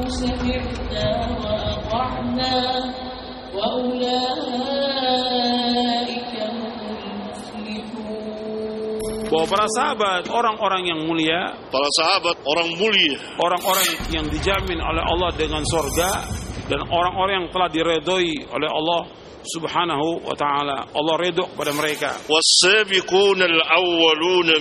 سمعنا وأطعنا وأولئك هم المفلحون. Bahwa para sahabat orang-orang yang mulia, para sahabat orang mulia, orang-orang yang dijamin oleh Allah dengan surga, dan orang-orang yang telah diredoi oleh Allah Subhanahu wa ta'ala. Allah redha kepada mereka. was-sabiquna al-awwaluna